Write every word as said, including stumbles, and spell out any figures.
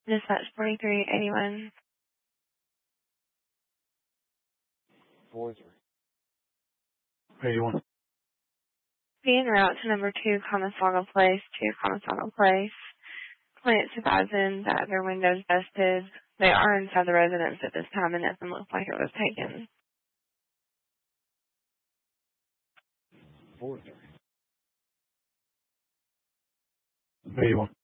Dispatch forty-three eighty-one. forty-three eighty-one. Be en route to number two, Conestoga Place, two Conestoga Place. Client advising that their windows busted. They are inside the residence at this time, and nothing looks like it was taken. forty-three eighty-one.